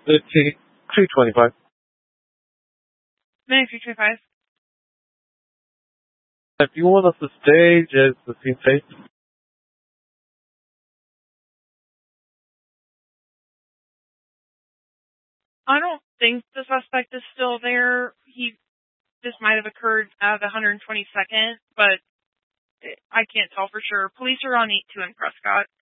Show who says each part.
Speaker 1: 225.
Speaker 2: Minute 225.
Speaker 1: If you want us to stage, is the scene safe?
Speaker 2: I don't think the suspect is still there. This might have occurred at the 122nd, but I can't tell for sure. Police are on 8-2 in Prescott.